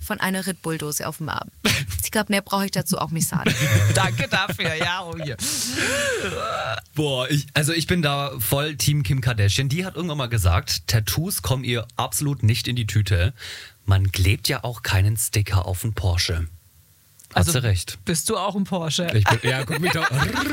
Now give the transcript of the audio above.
von einer Red Bull-Dose auf dem Arm. Ich glaube, mehr brauche ich dazu auch nicht sagen. Danke dafür, ja, oh hier. Boah, ich bin da voll Team Kim Kardashian. Die hat irgendwann mal gesagt, Tattoos kommen ihr absolut nicht in die Tüte. Man klebt ja auch keinen Sticker auf einen Porsche. Hast du recht. Bist du auch ein Porsche? Ja, guck mich doch.